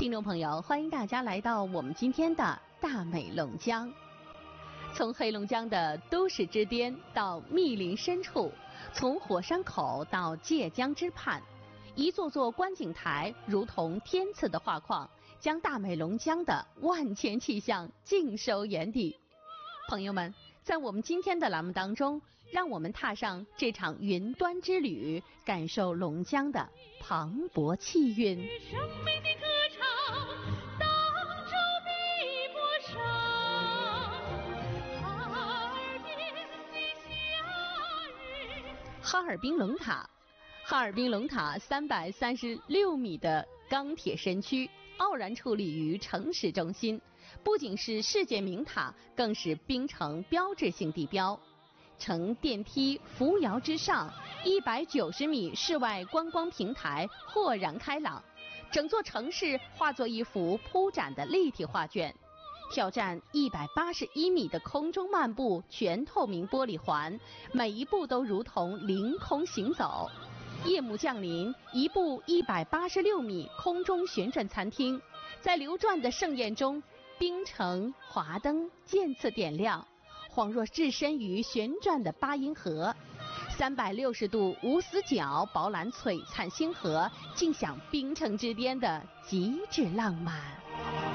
听众朋友，欢迎大家来到我们今天的大美龙江。从黑龙江的都市之巅到密林深处，从火山口到界江之畔，一座座观景台如同天赐的画框，将大美龙江的万千气象尽收眼底。朋友们，在我们今天的栏目当中，让我们踏上这场云端之旅，感受龙江的磅礴气韵。生命的歌唱当中碧波上，哈尔滨龙塔。哈尔滨龙塔336米的钢铁身躯，傲然矗立于城市中心，不仅是世界名塔，更是冰城标志性地标。乘电梯扶摇之上，190米室外观光平台豁然开朗，整座城市化作一幅铺展的立体画卷。挑战181米的空中漫步全透明玻璃环，每一步都如同凌空行走。夜幕降临，一部186米空中旋转餐厅，在流转的盛宴中，冰城华灯渐次点亮，恍若置身于旋转的八音盒，360度无死角饱览璀璨星河，尽享冰城之巅的极致浪漫。